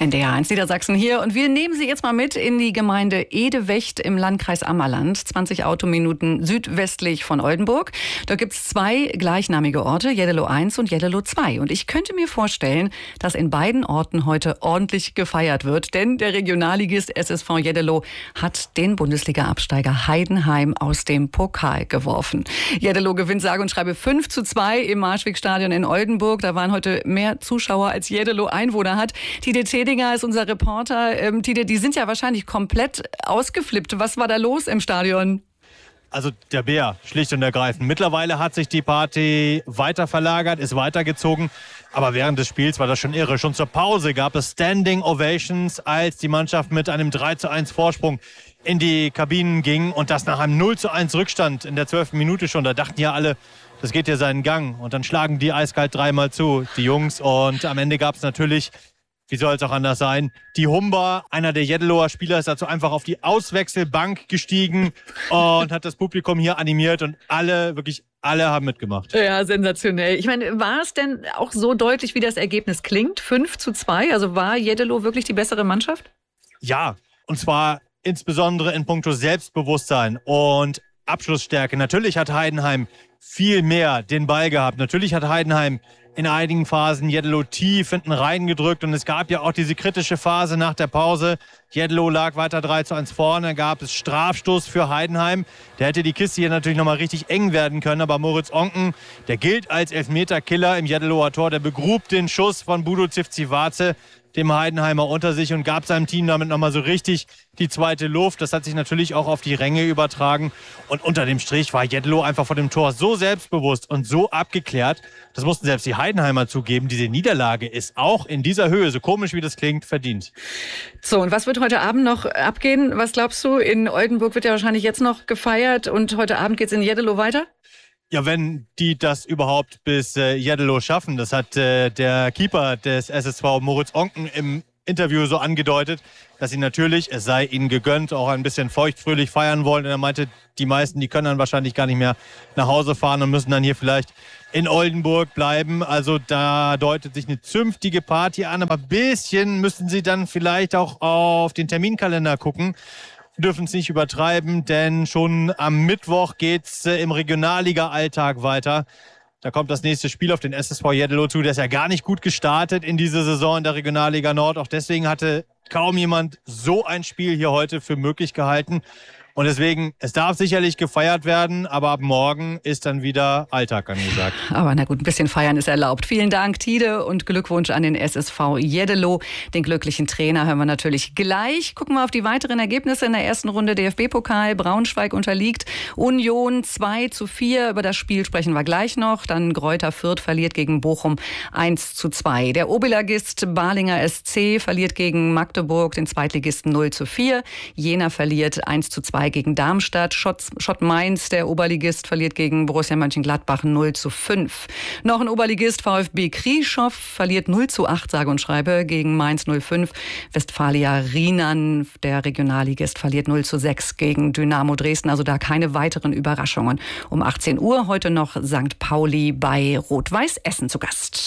NDR1 Niedersachsen hier und wir nehmen Sie jetzt mal mit in die Gemeinde Edewecht im Landkreis Ammerland, 20 Autominuten südwestlich von Oldenburg. Da gibt es zwei gleichnamige Orte, Jeddelo 1 und Jeddelo 2. Und ich könnte mir vorstellen, dass in beiden Orten heute ordentlich gefeiert wird, denn der Regionalligist SSV Jeddelo hat den Bundesliga-Absteiger Heidenheim aus dem Pokal geworfen. Jeddelo gewinnt sage und schreibe 5:2 im Marschwegstadion in Oldenburg. Da waren heute mehr Zuschauer als Jeddelo Einwohner hat. Tide Tedinger ist unser Reporter. Tide, die sind ja wahrscheinlich komplett ausgeflippt. Was war da los im Stadion? Also der Bär, schlicht und ergreifend. Mittlerweile hat sich die Party weiter verlagert, ist weitergezogen. Aber während des Spiels war das schon irre. Schon zur Pause gab es Standing Ovations, als die Mannschaft mit einem 3:1 Vorsprung in die Kabinen ging. Und das nach einem 0:1 Rückstand in der 12. Minute schon. Da dachten ja alle, das geht ja seinen Gang. Und dann schlagen die eiskalt dreimal zu, die Jungs. Und am Ende gab es natürlich, wie soll es auch anders sein, die Humber, einer der Jeddeloer Spieler, ist dazu einfach auf die Auswechselbank gestiegen und hat das Publikum hier animiert. Und wirklich alle haben mitgemacht. Ja, sensationell. Ich meine, war es denn auch so deutlich, wie das Ergebnis klingt? 5:2, also war Jeddelo wirklich die bessere Mannschaft? Ja, und zwar insbesondere in puncto Selbstbewusstsein und Abschlussstärke. Natürlich hat Heidenheim viel mehr den Ball gehabt. Natürlich hat Heidenheim in einigen Phasen Jeddelo tief hinten reingedrückt. Und es gab ja auch diese kritische Phase nach der Pause. Jeddelo lag weiter 3:1 vorne. Dann gab es Strafstoß für Heidenheim. Der hätte die Kiste hier natürlich nochmal richtig eng werden können. Aber Moritz Onken, der gilt als Elfmeterkiller im Jeddeloer Tor. Der begrub den Schuss von Budo Zivcivace, dem Heidenheimer, unter sich und gab seinem Team damit nochmal so richtig die zweite Luft. Das hat sich natürlich auch auf die Ränge übertragen. Und unter dem Strich war Jeddelo einfach vor dem Tor so selbstbewusst und so abgeklärt. Das mussten selbst die Heidenheimer zugeben. Diese Niederlage ist auch in dieser Höhe, so komisch wie das klingt, verdient. So, und was wird heute Abend noch abgehen? Was glaubst du? In Oldenburg wird ja wahrscheinlich jetzt noch gefeiert und heute Abend geht es in Jeddelo weiter? Ja, wenn die das überhaupt bis Jeddelo schaffen. Das hat der Keeper des SSV, Moritz Onken, im Interview so angedeutet, dass sie natürlich, es sei ihnen gegönnt, auch ein bisschen feuchtfröhlich feiern wollen. Und er meinte, die meisten, die können dann wahrscheinlich gar nicht mehr nach Hause fahren und müssen dann hier vielleicht in Oldenburg bleiben. Also da deutet sich eine zünftige Party an. Aber ein bisschen müssen sie dann vielleicht auch auf den Terminkalender gucken. Dürfen es nicht übertreiben, denn schon am Mittwoch geht's im Regionalliga-Alltag weiter. Da kommt das nächste Spiel auf den SSV Jeddelo zu. Der ist ja gar nicht gut gestartet in diese Saison in der Regionalliga Nord. Auch deswegen hatte kaum jemand so ein Spiel hier heute für möglich gehalten. Und deswegen, es darf sicherlich gefeiert werden, aber ab morgen ist dann wieder Alltag angesagt. Aber na gut, ein bisschen feiern ist erlaubt. Vielen Dank, Tide, und Glückwunsch an den SSV Jeddelo. Den glücklichen Trainer hören wir natürlich gleich. Gucken wir auf die weiteren Ergebnisse in der ersten Runde DFB-Pokal. Braunschweig unterliegt Union 2:4. Über das Spiel sprechen wir gleich noch. Dann Greuther Fürth verliert gegen Bochum 1:2. Der Oberligist Balinger SC verliert gegen Magdeburg, den Zweitligisten 0:4. Jena verliert 1:2 gegen Darmstadt. Schott Mainz, der Oberligist, verliert gegen Borussia Mönchengladbach 0:5. Noch ein Oberligist, VfB Krieschow, verliert 0:8, sage und schreibe, gegen Mainz 0:5. Westfalia Rienan, der Regionalligist, verliert 0:6 gegen Dynamo Dresden. Also da keine weiteren Überraschungen. Um 18 Uhr heute noch St. Pauli bei Rot-Weiß Essen zu Gast.